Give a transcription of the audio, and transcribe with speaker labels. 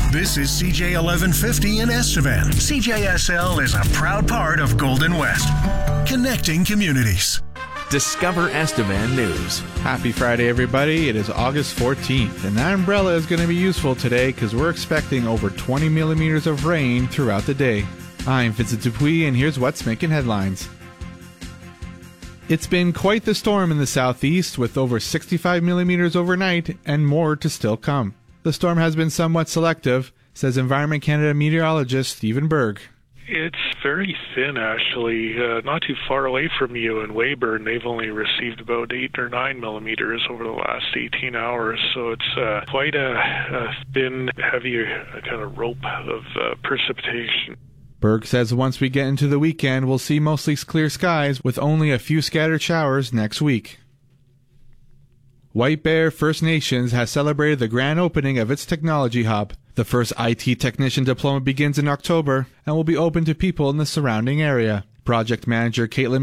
Speaker 1: This is CJ 1150 in Estevan. CJSL is a proud part of Golden West, connecting communities.
Speaker 2: Discover Estevan News.
Speaker 3: Happy Friday, everybody. It is August 14th, and that umbrella is going to be useful today because we're expecting over 20 millimeters of rain throughout the day. I'm Vincent Dupuis, and here's what's making headlines. It's been quite the storm in the southeast, with over 65 millimeters overnight and more to still come. The storm has been somewhat selective, says Environment Canada meteorologist Stephen Berg.
Speaker 4: It's very thin, actually. Not too far away from you in Weyburn, they've only received about 8 or 9 millimeters over the last 18 hours. So it's quite a thin, heavy kind of rope of precipitation.
Speaker 3: Berg says once we get into the weekend, we'll see mostly clear skies with only a few scattered showers next week. White Bear First Nations has celebrated the grand opening of its technology hub. The first IT technician diploma begins in October and will be open to people in the surrounding area. Project manager Caitlin